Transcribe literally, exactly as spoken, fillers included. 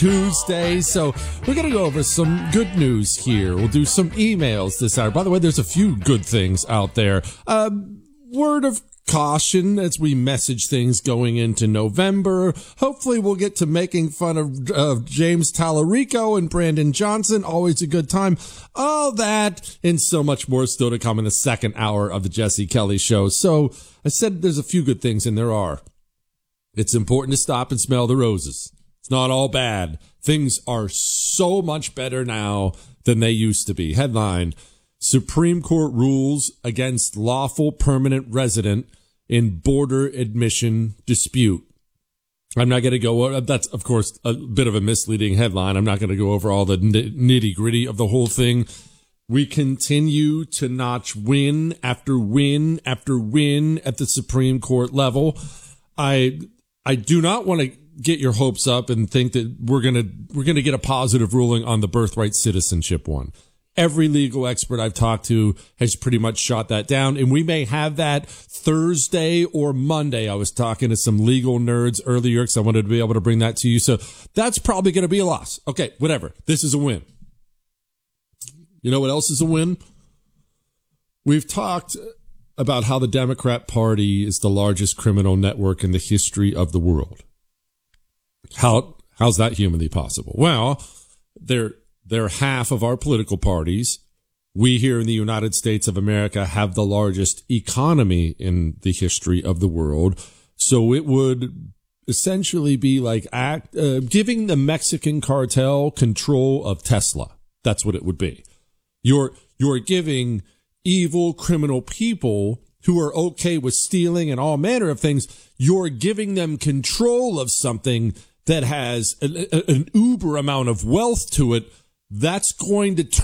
Tuesday, so we're going to go over some good news here. We'll do some emails this hour. By the way, there's a few good things out there. Uh, word of caution as we message things going into November. Hopefully we'll get to making fun of uh, James Tallarico and Brandon Johnson. Always a good time. All that and so much more still to come in the second hour of the Jesse Kelly Show. So I said there's a few good things, and there are. It's important to stop and smell the roses. It's not all bad. Things are so much better now than they used to be. Headline: Supreme Court rules against lawful permanent resident in border admission dispute. I'm not going to go, that's of course a bit of a misleading headline. I'm not going to go over all the nitty gritty of the whole thing. We continue to notch win after win after win at the Supreme Court level. I, I do not want to get your hopes up and think that we're going to, we're going to get a positive ruling on the birthright citizenship one. Every legal expert I've talked to has pretty much shot that down, and we may have that Thursday or Monday. I was talking to some legal nerds earlier because I wanted to be able to bring that to you. So that's probably going to be a loss. Okay, whatever. This is a win. You know what else is a win? We've talked about how the Democrat Party is the largest criminal network in the history of the world. How, how's that humanly possible? Well, they're, they're half of our political parties. We here in the United States of America have the largest economy in the history of the world. So it would essentially be like act, uh, giving the Mexican cartel control of Tesla. That's what it would be. You're, you're giving evil criminal people who are okay with stealing and all manner of things. You're giving them control of something that has a, a, an uber amount of wealth to it. That's going to